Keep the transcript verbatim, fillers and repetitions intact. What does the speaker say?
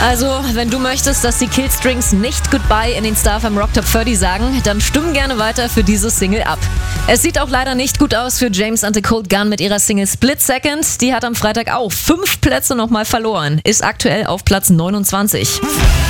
Also, wenn du möchtest, dass die Killstrings nicht Goodbye in den StarFM Rock Top dreißig sagen, dann stimm gerne weiter für diese Single ab. Es sieht auch leider nicht gut aus für James and the Cold Gun mit ihrer Single Split Second. Die hat am Freitag auch fünf Plätze nochmal verloren, ist aktuell auf Platz neunundzwanzig.